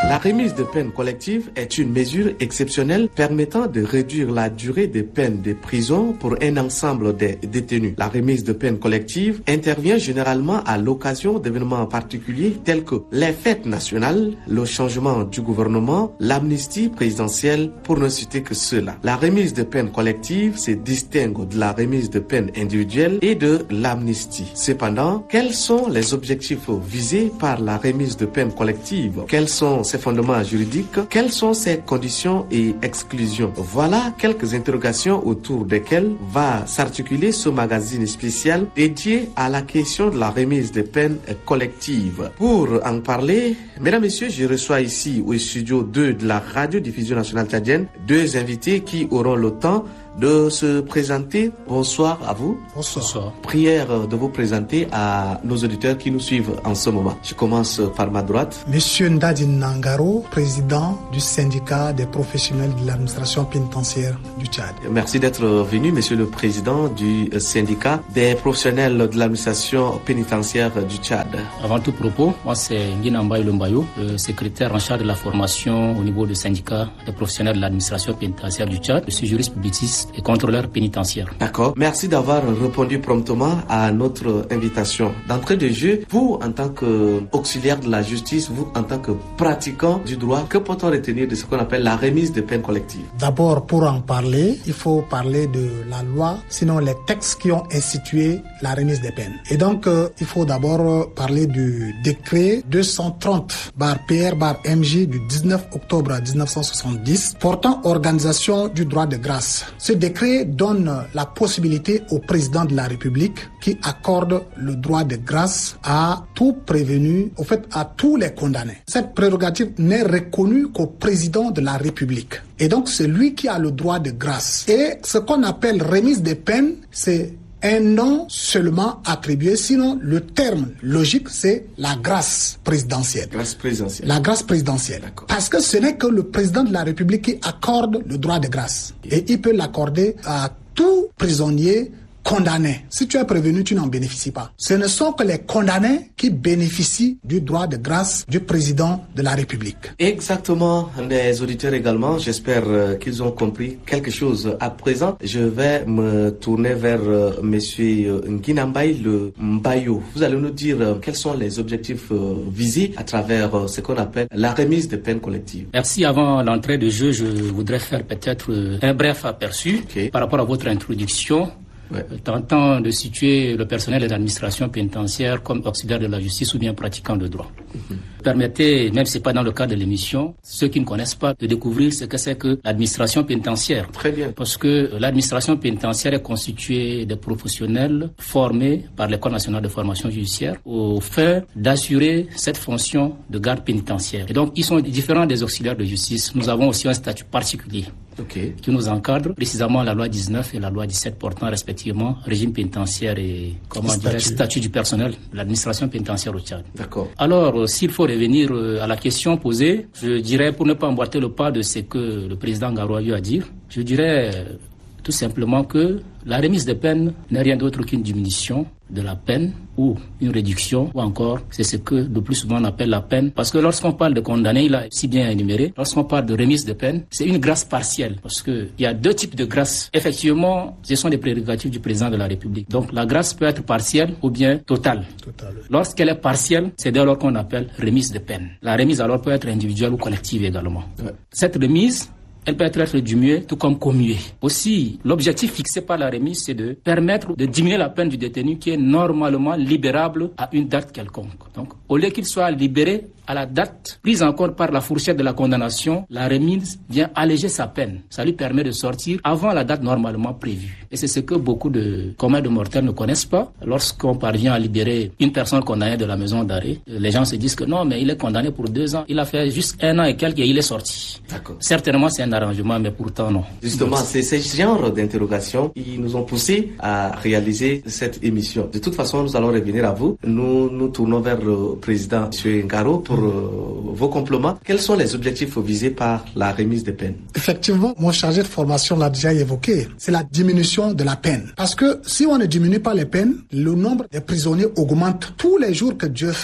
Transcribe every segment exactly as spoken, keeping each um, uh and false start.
La remise de peine collective est une mesure exceptionnelle permettant de réduire la durée des peines de prison pour un ensemble de détenus. La remise de peine collective intervient généralement à l'occasion d'événements particuliers tels que les fêtes nationales, le changement du gouvernement, l'amnistie présidentielle, pour ne citer que cela. La remise de peine collective se distingue de la remise de peine individuelle et de l'amnistie. Cependant, quels sont les objectifs visés par la remise de peine collective? Quels sont ses fondements juridiques? Quelles sont ses conditions et exclusions? Voilà quelques interrogations autour desquelles va s'articuler ce magazine spécial dédié à la question de la remise de peine collective. Pour en parler, mesdames, messieurs, je reçois ici au studio deux de la Radio-Diffusion nationale tchadienne deux invités qui auront le temps de se présenter. Bonsoir à vous. Bonsoir. Prière de vous présenter à nos auditeurs qui nous suivent en ce moment. Je commence par ma droite. Monsieur Ndadine Nangaro, président du syndicat des professionnels de l'administration pénitentiaire du Tchad. Merci d'être venu, monsieur le président du syndicat des professionnels de l'administration pénitentiaire du Tchad. Avant tout propos, moi c'est Nguina Mbaye Lombayo, le secrétaire en charge de la formation au niveau du syndicat des professionnels de l'administration pénitentiaire du Tchad. Je suis juriste publiciste et contrôleur pénitentiaire. D'accord. Merci d'avoir répondu promptement à notre invitation. D'entrée de jeu, vous en tant qu'auxiliaire de la justice, vous en tant que pratiquant du droit, que peut-on retenir de ce qu'on appelle la remise de peine collective? D'abord, pour en parler, il faut parler de la loi, sinon les textes qui ont institué la remise des peines. Et donc, euh, il faut d'abord parler du décret deux cent trente barre P R barre M J du dix-neuf octobre dix-neuf cent soixante-dix portant organisation du droit de grâce. Ce décret donne la possibilité au président de la République qui accorde le droit de grâce à tout prévenu, au fait à tous les condamnés. Cette prérogative n'est reconnue qu'au président de la République. Et donc c'est lui qui a le droit de grâce. Et ce qu'on appelle remise des peines, c'est un nom seulement attribué, sinon le terme logique c'est la grâce présidentielle. Grâce présidentielle. La grâce présidentielle. D'accord. Parce que ce n'est que le président de la République qui accorde le droit de grâce. Et il peut l'accorder à tout prisonnier condamné. Si tu es prévenu, tu n'en bénéficies pas. Ce ne sont que les condamnés qui bénéficient du droit de grâce du président de la République. Exactement. Les auditeurs également, j'espère qu'ils ont compris quelque chose. À présent, je vais me tourner vers monsieur Nguina Mbaye le Mbayo. Vous allez nous dire quels sont les objectifs visés à travers ce qu'on appelle la remise de peine collective. Merci. Avant l'entrée de jeu, je voudrais faire peut-être un bref aperçu okay. par rapport à votre introduction. Ouais. Tentant de situer le personnel de l'administration pénitentiaire comme auxiliaire de la justice ou bien pratiquant de droit. Mm-hmm. Permettez, même si ce n'est pas dans le cadre de l'émission, ceux qui ne connaissent pas, de découvrir ce que c'est que l'administration pénitentiaire. Très bien. Parce que l'administration pénitentiaire est constituée de professionnels formés par l'École nationale de formation judiciaire au fait d'assurer cette fonction de garde pénitentiaire. Et donc, ils sont différents des auxiliaires de justice. Nous avons aussi un statut particulier. Okay. Qui nous encadre, précisément la loi dix-neuf et la loi dix-sept portant respectivement régime pénitentiaire et comment dirais statut du personnel de l'administration pénitentiaire au Tchad. D'accord. Alors, euh, s'il faut revenir euh, à la question posée, je dirais, pour ne pas emboîter le pas de ce que le président Ngaro a eu à dire, je dirais euh, tout simplement que la remise de peine n'est rien d'autre qu'une diminution de la peine ou une réduction, ou encore, c'est ce que de plus souvent on appelle la peine. Parce que lorsqu'on parle de condamné, il a si bien énuméré, lorsqu'on parle de remise de peine, c'est une grâce partielle. Parce que il y a deux types de grâce. Effectivement, ce sont des prérogatives du président de la République. Donc la grâce peut être partielle ou bien totale. Total. Lorsqu'elle est partielle, c'est dès lors qu'on appelle remise de peine. La remise alors peut être individuelle ou collective également. Ouais. Cette remise, elle peut être diminuée tout comme commuée. Aussi, l'objectif fixé par la remise, c'est de permettre de diminuer la peine du détenu qui est normalement libérable à une date quelconque. Donc, au lieu qu'il soit libéré à la date prise en compte par la fourchette de la condamnation, la remise vient alléger sa peine. Ça lui permet de sortir avant la date normalement prévue. Et c'est ce que beaucoup de communs de mortels ne connaissent pas. Lorsqu'on parvient à libérer une personne condamnée de la maison d'arrêt, les gens se disent que non, mais il est condamné pour deux ans. Il a fait juste un an et quelques et il est sorti. D'accord. Certainement, c'est un arrangement, mais pourtant non. Justement, c'est ce genre d'interrogations qui nous ont poussés à réaliser cette émission. De toute façon, nous allons revenir à vous. Nous nous tournons vers le président, M. Ngaro, pour euh, vos compléments. Quels sont les objectifs visés par la remise des peines? Effectivement, mon chargé de formation l'a déjà évoqué. C'est la diminution de la peine. Parce que si on ne diminue pas les peines, le nombre de prisonniers augmente. Tous les jours que Dieu fait,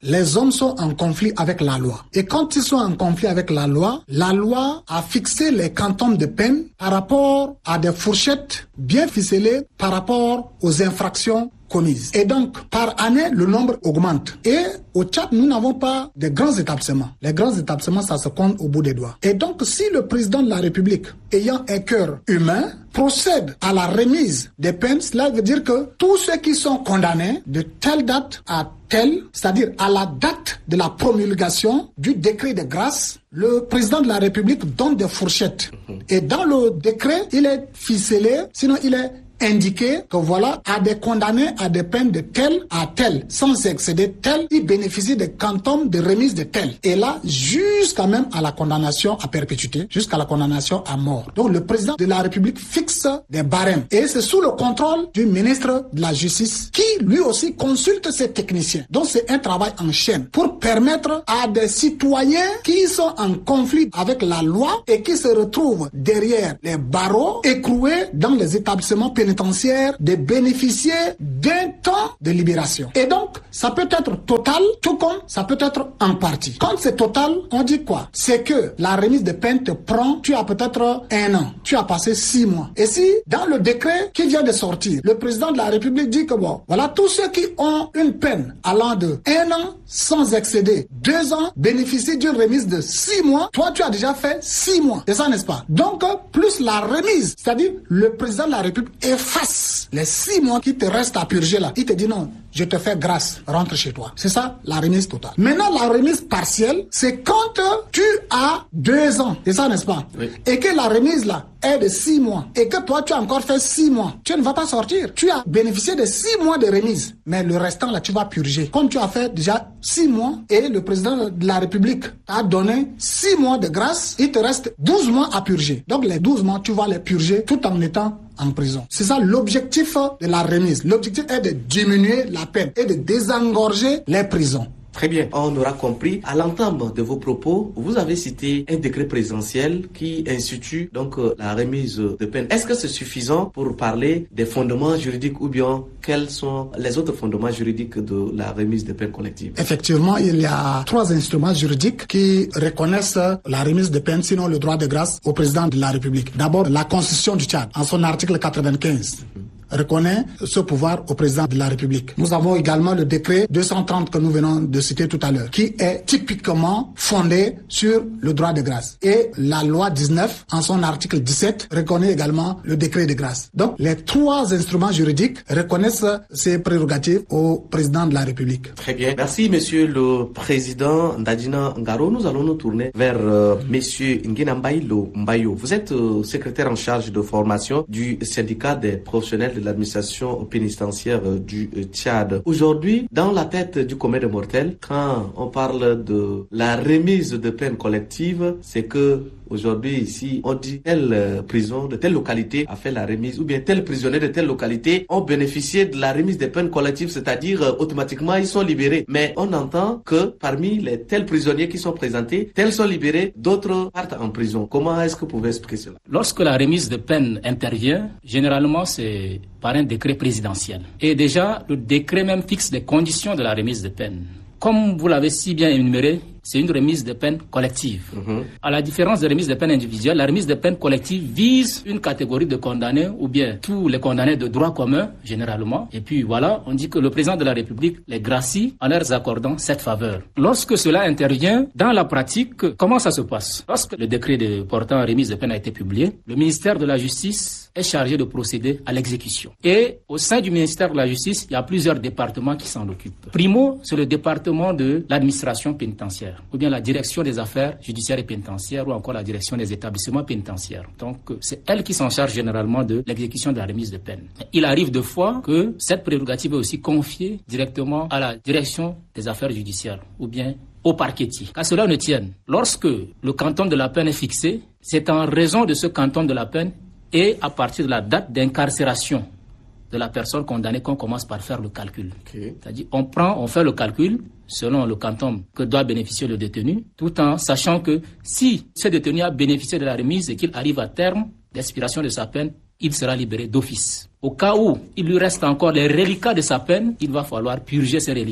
les hommes sont en conflit avec la loi. Et quand ils sont en conflit avec la loi, la loi a fixé les quantums de peine par rapport à des fourchettes bien ficelées par rapport aux infractions commises. Et donc, par année, le nombre augmente. Et au Tchad, nous n'avons pas de grands établissements. Les grands établissements, ça se compte au bout des doigts. Et donc, si le président de la République, ayant un cœur humain, procède à la remise des peines, cela veut dire que tous ceux qui sont condamnés de telle date à telle, c'est-à-dire à la date de la promulgation du décret de grâce, le président de la République donne des fourchettes. Et dans le décret, il est ficelé, sinon il est indiqué que voilà, à des condamnés à des peines de tel à tel, sans excéder tel, ils bénéficient des quantums de remise de tel. Et là, jusqu'à même à la condamnation à perpétuité, jusqu'à la condamnation à mort. Donc le président de la République fixe des barèmes. Et c'est sous le contrôle du ministre de la Justice qui, lui aussi, consulte ses techniciens. Donc c'est un travail en chaîne pour permettre à des citoyens qui sont en conflit avec la loi et qui se retrouvent derrière les barreaux, écroués dans les établissements pénitentiaires, de bénéficier d'un temps de libération. Et donc, ça peut être total, tout comme ça peut être en partie. Quand c'est total, on dit quoi? C'est que la remise de peine te prend, tu as peut-être un an, tu as passé six mois. Et si, dans le décret qui vient de sortir, le président de la République dit que bon, voilà, tous ceux qui ont une peine allant de un an sans excéder deux ans bénéficient d'une remise de six mois, toi tu as déjà fait six mois. C'est ça, n'est-ce pas? Donc, plus la remise, c'est-à-dire le président de la République efface les six mois qui te restent à purger là. Il te dit non, je te fais grâce, rentre chez toi. C'est ça la remise totale. Maintenant, la remise partielle, c'est quand tu as deux ans. C'est ça, n'est-ce pas? Oui. Et que la remise là est de six mois. Et que toi, tu as encore fait six mois. Tu ne vas pas sortir. Tu as bénéficié de six mois de remise. Mais le restant là, tu vas purger. Comme tu as fait déjà six mois et le président de la République t'a donné six mois de grâce, il te reste douze mois à purger. Donc les douze mois, tu vas les purger tout en étant en prison. C'est ça l'objectif de la remise. L'objectif est de diminuer la peine et de désengorger les prisons. Très bien, on aura compris. À l'entame de vos propos, vous avez cité un décret présidentiel qui institue donc la remise de peine. Est-ce que c'est suffisant pour parler des fondements juridiques ou bien quels sont les autres fondements juridiques de la remise de peine collective? Effectivement, il y a trois instruments juridiques qui reconnaissent la remise de peine, sinon le droit de grâce au président de la République. D'abord, la Constitution du Tchad, en son article quatre-vingt-quinze. Mm-hmm. reconnaît ce pouvoir au président de la République. Nous avons également le décret deux cent trente que nous venons de citer tout à l'heure, qui est typiquement fondé sur le droit de grâce. Et la loi dix-neuf, en son article dix-sept, reconnaît également le décret de grâce. Donc, les trois instruments juridiques reconnaissent ces prérogatives au président de la République. Très bien. Merci, monsieur le président Ndadina Ngaro. Nous allons nous tourner vers euh, monsieur Nguena Mbailo Mbayo. Vous êtes euh, secrétaire en charge de formation du syndicat des professionnels de l'administration pénitentiaire du Tchad. Aujourd'hui, dans la tête du commun des mortels, quand on parle de la remise de peine collective, c'est que aujourd'hui, ici, on dit telle prison de telle localité a fait la remise, ou bien tel prisonnier de telle localité ont bénéficié de la remise des peines collectives, c'est-à-dire euh, automatiquement ils sont libérés. Mais on entend que parmi les tels prisonniers qui sont présentés, tels sont libérés, d'autres partent en prison. Comment est-ce que vous pouvez expliquer cela? Lorsque la remise de peine intervient, généralement c'est par un décret présidentiel. Et déjà, le décret même fixe les conditions de la remise de peine. Comme vous l'avez si bien énuméré, c'est une remise de peine collective. Mmh. À la différence de remise de peine individuelle, la remise de peine collective vise une catégorie de condamnés, ou bien tous les condamnés de droit commun, généralement. Et puis voilà, on dit que le président de la République les gracie en leur accordant cette faveur. Lorsque cela intervient, dans la pratique, comment ça se passe? Lorsque le décret de portant remise de peine a été publié, le ministère de la Justice est chargé de procéder à l'exécution. Et au sein du ministère de la Justice, il y a plusieurs départements qui s'en occupent. Primo, c'est le département de l'administration pénitentiaire, ou bien la direction des affaires judiciaires et pénitentiaires, ou encore la direction des établissements pénitentiaires. Donc, c'est elle qui s'en charge généralement de l'exécution de la remise de peine. Il arrive de fois que cette prérogative est aussi confiée directement à la direction des affaires judiciaires, ou bien au parquetier. Qu'à cela ne tienne, lorsque le quantum de la peine est fixé, c'est en raison de ce quantum de la peine et à partir de la date d'incarcération de la personne condamnée qu'on commence par faire le calcul. Okay. C'est-à-dire, on prend, on fait le calcul selon le quantum que doit bénéficier le détenu, tout en sachant que si ce détenu a bénéficié de la remise et qu'il arrive à terme d'expiration de sa peine, il sera libéré d'office. Au cas où il lui reste encore les reliquats de sa peine, il va falloir purger ces reliquats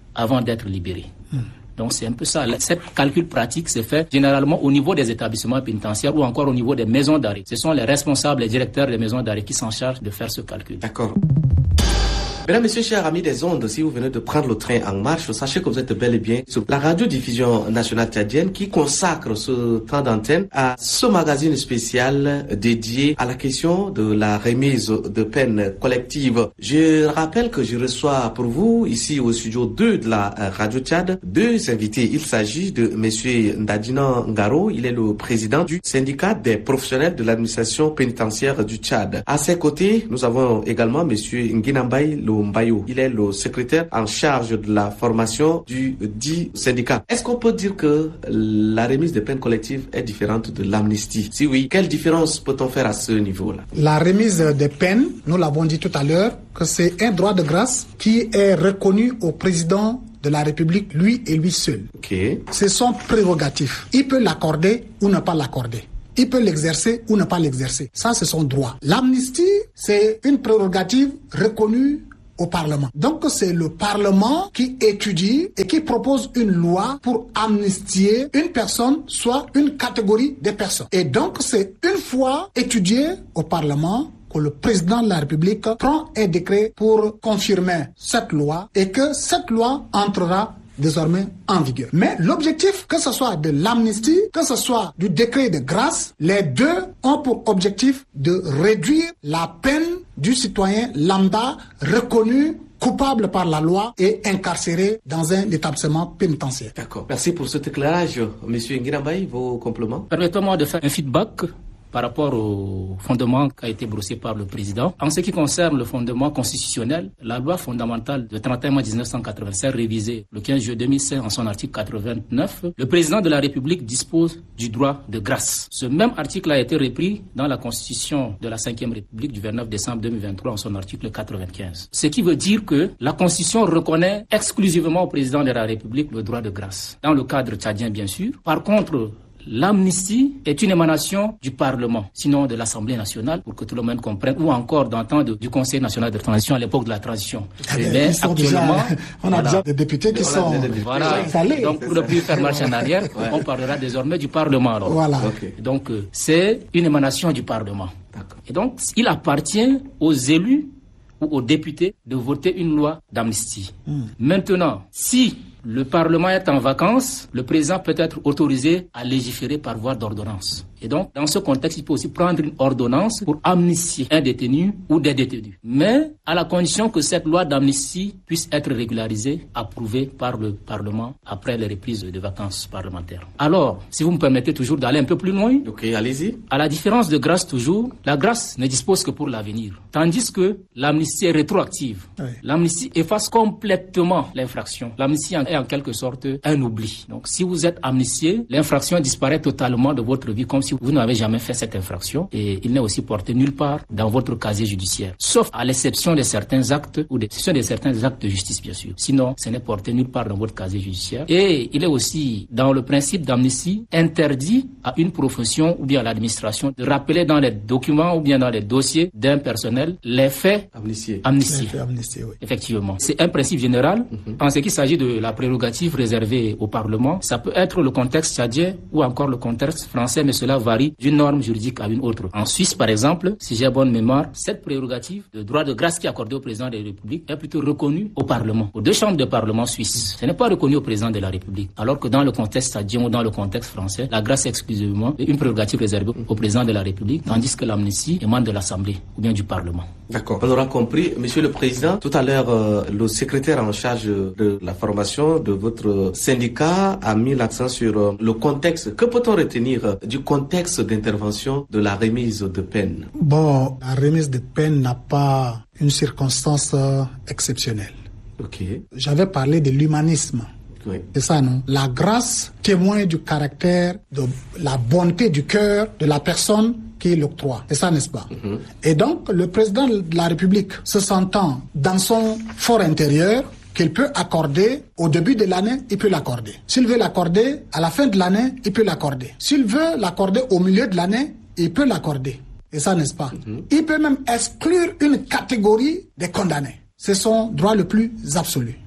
avant d'être libérés. Mmh. Donc c'est un peu ça. Cette calcul pratique s'est fait généralement au niveau des établissements pénitentiaires ou encore au niveau des maisons d'arrêt. Ce sont les responsables, les directeurs des maisons d'arrêt qui s'en chargent de faire ce calcul. D'accord. Mesdames, Messieurs, chers amis des ondes, si vous venez de prendre le train en marche, sachez que vous êtes bel et bien sur la radiodiffusion nationale tchadienne qui consacre ce temps d'antenne à ce magazine spécial dédié à la question de la remise de peine collective. Je rappelle que je reçois pour vous, ici au studio deux de la Radio Tchad, deux invités. Il s'agit de Monsieur Ndadina Ngaro, il est le président du syndicat des professionnels de l'administration pénitentiaire du Tchad. À ses côtés, nous avons également Monsieur Nguinambay le Mbayo. Il est le secrétaire en charge de la formation du dit syndicat. Est-ce qu'on peut dire que la remise des peines collectives est différente de l'amnistie? Si oui, quelle différence peut-on faire à ce niveau-là? La remise des peines, nous l'avons dit tout à l'heure, que c'est un droit de grâce qui est reconnu au président de la République, lui et lui seul. Okay. C'est son prérogatif. Il peut l'accorder ou ne pas l'accorder. Il peut l'exercer ou ne pas l'exercer. Ça, c'est son droit. L'amnistie, c'est une prérogative reconnue au Parlement. Donc c'est le Parlement qui étudie et qui propose une loi pour amnistier une personne, soit une catégorie de personnes. Et donc c'est une fois étudié au Parlement que le président de la République prend un décret pour confirmer cette loi et que cette loi entrera désormais en vigueur. Mais l'objectif, que ce soit de l'amnistie, que ce soit du décret de grâce, les deux ont pour objectif de réduire la peine du citoyen lambda reconnu coupable par la loi et incarcéré dans un établissement pénitentiaire. D'accord. Merci pour cet éclairage. Monsieur Nguinambay, vos compléments? Permettez-moi de faire un feedback par rapport au fondement qui a été brossé par le président. En ce qui concerne le fondement constitutionnel, la loi fondamentale de trente et un mai dix-neuf cent quatre-vingt-sept, révisée le quinze juillet deux mille cinq en son article quatre-vingt-neuf, le président de la République dispose du droit de grâce. Ce même article a été repris dans la Constitution de la cinquième République du vingt-neuf décembre deux mille vingt-trois en son article quatre-vingt-quinze. Ce qui veut dire que la Constitution reconnaît exclusivement au président de la République le droit de grâce. Dans le cadre tchadien, bien sûr. Par contre, l'amnistie est une émanation du Parlement, sinon de l'Assemblée nationale, pour que tout le monde comprenne, ou encore d'un temps de, du Conseil national de transition à l'époque de la transition. Mais, Mais actuellement, déjà, on a voilà. déjà des députés qui sont voilà. installés. Donc pour ne plus faire marche en arrière, ouais. on parlera désormais du Parlement. Alors. Voilà. Okay. Donc euh, c'est une émanation du Parlement. D'accord. Et donc il appartient aux élus ou aux députés de voter une loi d'amnistie. Mmh. Maintenant, si le Parlement est en vacances, le président peut être autorisé à légiférer par voie d'ordonnance. Et donc, dans ce contexte, il peut aussi prendre une ordonnance pour amnistier un détenu ou des détenus. Mais à la condition que cette loi d'amnistie puisse être régularisée, approuvée par le Parlement après les reprises de vacances parlementaires. Alors, si vous me permettez toujours d'aller un peu plus loin. Ok, allez-y. À la différence de grâce toujours, la grâce ne dispose que pour l'avenir. Tandis que l'amnistie est rétroactive. Oui. L'amnistie efface complètement l'infraction. L'amnistie est en quelque sorte un oubli. Donc, si vous êtes amnistié, l'infraction disparaît totalement de votre vie comme si vous n'avez jamais fait cette infraction et il n'est aussi porté nulle part dans votre casier judiciaire. Sauf à l'exception de certains actes ou l'exception de certains actes de justice, bien sûr. Sinon, ce n'est porté nulle part dans votre casier judiciaire. Et il est aussi, dans le principe d'amnistie, interdit à une profession ou bien à l'administration de rappeler dans les documents ou bien dans les dossiers d'un personnel les faits amnistiés. Amnistiés. Les faits amnistiés, oui. Effectivement. C'est un principe général. Mm-hmm. En ce qui s'agit de la prérogative réservée au Parlement, ça peut être le contexte tchadien ou encore le contexte français, mais cela varie d'une norme juridique à une autre. En Suisse, par exemple, si j'ai bonne mémoire, cette prérogative de droit de grâce qui est accordée au président de la République est plutôt reconnue au Parlement, aux deux chambres de Parlement suisses. Ce n'est pas reconnu au président de la République. Alors que dans le contexte tchadien ou dans le contexte français, la grâce est exclusivement une prérogative réservée au président de la République, tandis que l'amnistie émane de l'Assemblée ou bien du Parlement. D'accord. On aura compris. Monsieur le Président, tout à l'heure, euh, le secrétaire en charge de la formation de votre syndicat a mis l'accent sur euh, le contexte. Que peut-on retenir euh, du contexte d'intervention de la remise de peine? Bon, la remise de peine n'a pas une circonstance euh, exceptionnelle. Ok. J'avais parlé de l'humanisme. Oui. C'est ça, non? La grâce témoigne du caractère, de la bonté du cœur de la personne qui l'octroie. C'est ça, n'est-ce pas? Mm-hmm. Et donc, le président de la République, se sentant dans son fort intérieur, qu'il peut accorder au début de l'année, il peut l'accorder. S'il veut l'accorder à la fin de l'année, il peut l'accorder. S'il veut l'accorder au milieu de l'année, il peut l'accorder. Et ça, n'est-ce pas? Mm-hmm. Il peut même exclure une catégorie des condamnés. C'est son droit le plus absolu.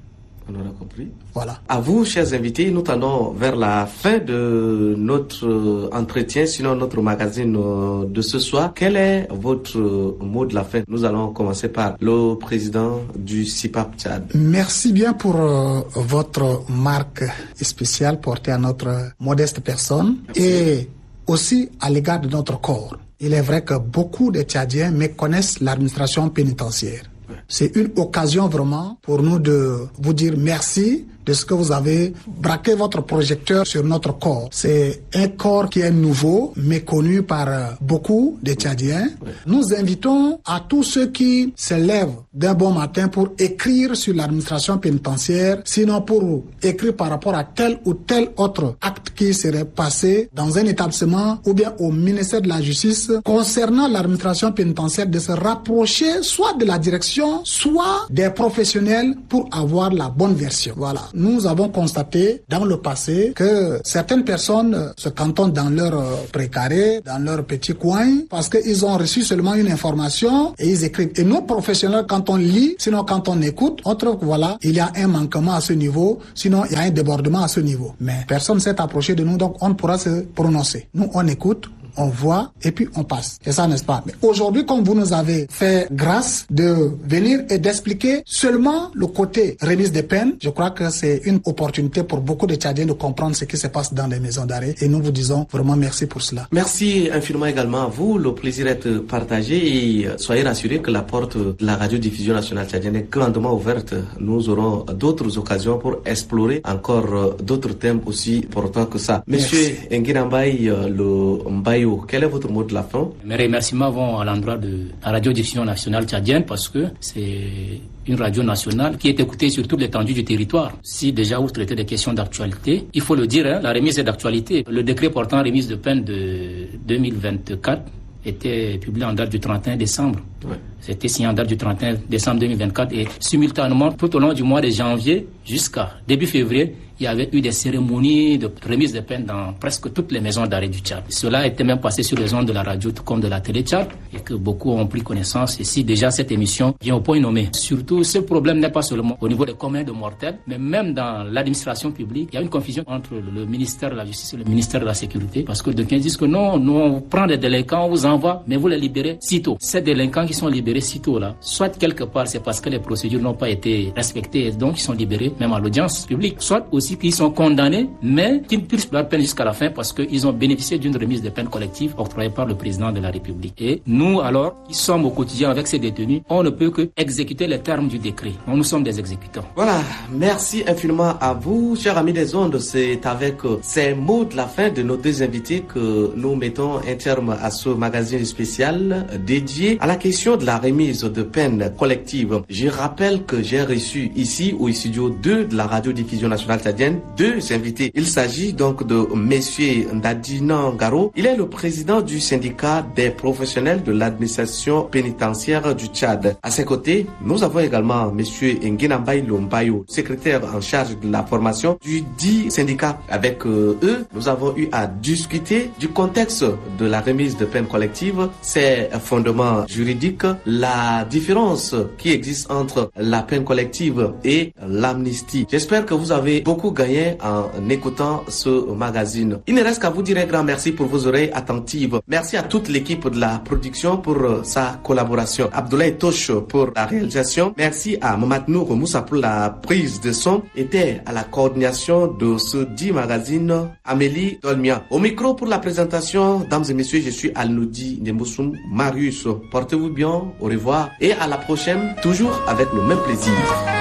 On aura compris. Voilà. À vous, chers invités, nous tendons vers la fin de notre entretien, sinon notre magazine de ce soir. Quel est votre mot de la fin? Nous allons commencer par le président du C I P A P Tchad. Merci bien pour euh, votre marque spéciale portée à notre modeste personne. Merci. Et aussi à l'égard de notre corps. Il est vrai que beaucoup de Tchadiens méconnaissent l'administration pénitentiaire. C'est une occasion vraiment pour nous de vous dire merci de ce que vous avez braqué votre projecteur sur notre corps. C'est un corps qui est nouveau, méconnu par beaucoup de Tchadiens. Oui. Nous invitons à tous ceux qui se lèvent d'un bon matin pour écrire sur l'administration pénitentiaire, sinon pour écrire par rapport à tel ou tel autre acte qui serait passé dans un établissement ou bien au ministère de la Justice concernant l'administration pénitentiaire, de se rapprocher soit de la direction, soit des professionnels pour avoir la bonne version. Voilà. Nous avons constaté dans le passé que certaines personnes se cantonnent dans leur précaré, dans leur petit coin, parce qu'ils ont reçu seulement une information et ils écrivent. Et nous, professionnels, quand on lit, sinon quand on écoute, on trouve que voilà, il y a un manquement à ce niveau, sinon il y a un débordement à ce niveau. Mais personne ne s'est approché de nous, donc on ne pourra se prononcer. Nous, on écoute, on voit et puis on passe. C'est ça, n'est-ce pas? Mais aujourd'hui, comme vous nous avez fait grâce de venir et d'expliquer seulement le côté remise des peines, je crois que c'est une opportunité pour beaucoup de Tchadiens de comprendre ce qui se passe dans les maisons d'arrêt. Et nous vous disons vraiment merci pour cela. Merci infiniment également à vous. Le plaisir est partagé et soyez rassurés que la porte de la radiodiffusion nationale tchadienne est grandement ouverte. Nous aurons d'autres occasions pour explorer encore d'autres thèmes aussi importants que ça. Monsieur Nguina Mbaye, le Mbaye, quel est votre mot de la fin? Mes remerciements vont à l'endroit de la radiodiffusion nationale tchadienne parce que c'est une radio nationale qui est écoutée sur toute l'étendue du territoire. Si déjà vous traitez des questions d'actualité, il faut le dire, hein, la remise est d'actualité. Le décret portant remise de peine de deux mille vingt-quatre était publié en date du trente et un décembre. Ouais. C'était signé en date du trente et un décembre deux mille vingt-quatre et simultanément, tout au long du mois de janvier jusqu'à début février, il y avait eu des cérémonies de remise de peine dans presque toutes les maisons d'arrêt du Tchad. Cela était même passé sur les ondes de la radio tout comme de la télé Tchad et que beaucoup ont pris connaissance. Et si déjà cette émission vient au point nommé. Surtout, ce problème n'est pas seulement au niveau des communs de mortels, mais même dans l'administration publique, il y a une confusion entre le ministère de la Justice et le ministère de la Sécurité parce que d'aucuns disent que non, nous on prend des délinquants, on vous envoie, mais vous les libérez sitôt. Ces délinquants qui sont libérés sitôt là, soit quelque part c'est parce que les procédures n'ont pas été respectées et donc ils sont libérés même à l'audience publique, soit aussi qu'ils sont condamnés mais qu'ils purgent leur peine jusqu'à la fin parce qu'ils ont bénéficié d'une remise de peine collective octroyée par le président de la République. Et nous alors, qui sommes au quotidien avec ces détenus, on ne peut que exécuter les termes du décret. Donc, nous sommes des exécutants. Voilà, merci infiniment à vous, chers amis des ondes. C'est avec ces mots de la fin de nos deux invités que nous mettons un terme à ce magazine spécial dédié à la question de la remise de peine collective. Je rappelle que j'ai reçu ici au studio deux de la radiodiffusion nationale tchadienne deux invités. Il s'agit donc de monsieur Ndadina Ngaro. Il est le président du syndicat des professionnels de l'administration pénitentiaire du Tchad. À ses côtés, nous avons également monsieur Nguina Mbaye Lombayo, secrétaire en charge de la formation du dit syndicat. Avec euh, eux, nous avons eu à discuter du contexte de la remise de peine collective, ses fondements juridiques, la différence qui existe entre la peine collective et l'amnistie. J'espère que vous avez beaucoup gagné en écoutant ce magazine. Il ne reste qu'à vous dire un grand merci pour vos oreilles attentives. Merci à toute l'équipe de la production pour sa collaboration. Abdoulaye Toche pour la réalisation. Merci à Mamad Nour Moussa pour la prise de son. Était à la coordination de ce dit magazine Amélie Dolmia. Au micro pour la présentation, dames et messieurs, je suis Al-Noudi Nemboussoum Marius. Portez-vous bien, au revoir et à la prochaine, toujours avec le même plaisir.